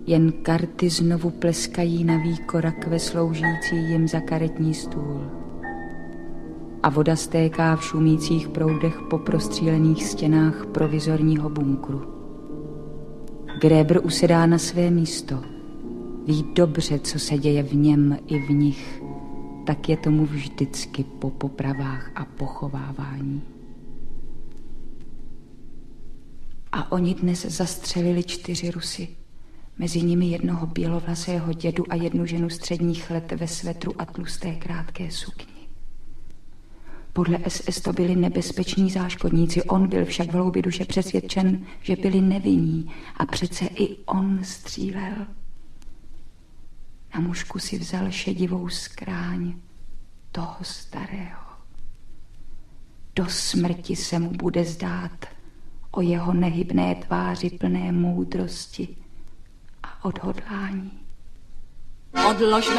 Jen karty znovu pleskají na výkorakve sloužící jim za karetní stůl. A voda stéká v šumících proudech po prostřílených stěnách provizorního bunkru. Grébr usedá na své místo. Ví dobře, co se děje v něm i v nich. Tak je tomu vždycky po popravách a pochovávání. A oni dnes zastřelili 4 Rusy. Mezi nimi jednoho bělovlasého dědu a jednu ženu středních let ve svetru a tlusté krátké sukni. Podle SS to byli nebezpeční záškodníci, on byl však v hloubi duše přesvědčen, že byli nevinní a přece i on střílel. Na mužku si vzal šedivou skráň toho starého. Do smrti se mu bude zdát o jeho nehybné tváři plné moudrosti a odhodlání. Odložme